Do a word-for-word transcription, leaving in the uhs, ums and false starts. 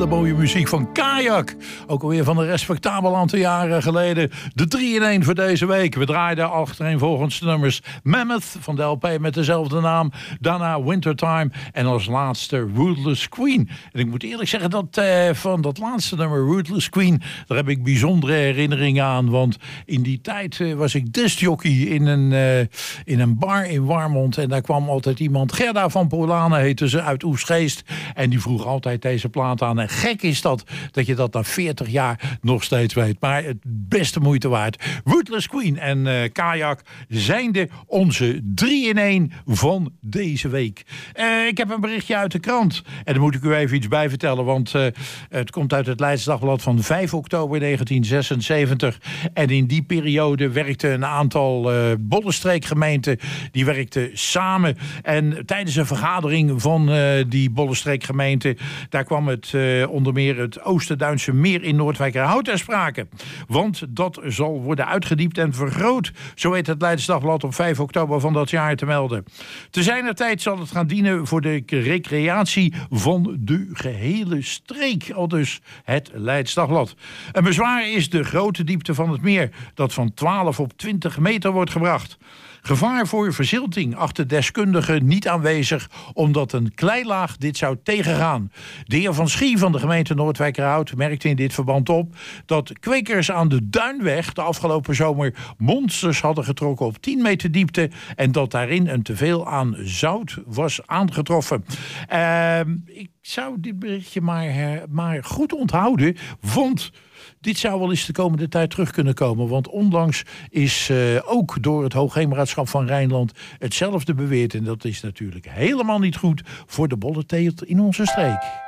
hele mooie muziek van Kajak. Ook alweer van een respectabel aantal jaren geleden. De drie in één voor deze week. We draaiden achtereenvolgens de nummers Mammoth van de L P met dezelfde naam. Daarna Wintertime. En als laatste Ruthless Queen. En ik moet eerlijk zeggen dat uh, van dat laatste nummer Ruthless Queen, daar heb ik bijzondere herinneringen aan. Want in die tijd uh, was ik discjockey in een, uh, in een bar in Warmond. En daar kwam altijd iemand, Gerda van Polanen heette ze, uit Oesgeest. En die vroeg altijd deze plaat aan. En gek is dat, dat je dat na veertig jaar nog steeds weet. Maar het beste moeite waard. Ruthless Queen en uh, Kajak zijnde onze drie in één van deze week. Uh, ik heb een berichtje uit de krant. En daar moet ik u even iets bij vertellen. Want uh, het komt uit het Leids Dagblad van vijf oktober negentien zesenzeventig. En in die periode werkten een aantal uh, Bollenstreekgemeenten. Die werkten samen. En tijdens een vergadering van uh, die Bollenstreekgemeente, daar kwam het uh, onder meer het Oosterduinse meer in Noordwijkerhout ter sprake. Want dat zal worden uitgediept en vergroot. Zo weet het Leids Dagblad op vijf oktober van dat jaar te melden. Te zijner tijd zal het gaan dienen voor de recreatie van de gehele streek. Al dus het Leids Dagblad. Een bezwaar is de grote diepte van het meer, dat van twaalf op twintig meter wordt gebracht. Gevaar voor verzilting achter deskundigen niet aanwezig, omdat een kleilaag dit zou tegengaan. De heer Van Schie van de gemeente Noordwijkerhout merkte in dit verband op dat kwekers aan de Duinweg de afgelopen zomer monsters hadden getrokken op tien meter diepte en dat daarin een teveel aan zout was aangetroffen. Uh, ik zou dit berichtje maar, uh, maar goed onthouden, want dit zou wel eens de komende tijd terug kunnen komen. Want onlangs is uh, ook door het Hoogheemraadschap van Rijnland hetzelfde beweerd. En dat is natuurlijk helemaal niet goed voor de bollenteelt in onze streek.